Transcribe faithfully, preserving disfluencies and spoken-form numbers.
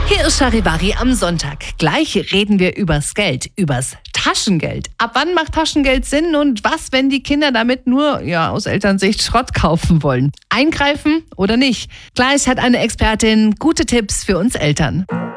Hier ist Charivari am Sonntag. Gleich reden wir übers Geld, übers Taschengeld. Ab wann macht Taschengeld Sinn und was, wenn die Kinder damit nur, ja, aus Elternsicht Schrott kaufen wollen? Eingreifen oder nicht? Gleich hat eine Expertin gute Tipps für uns Eltern.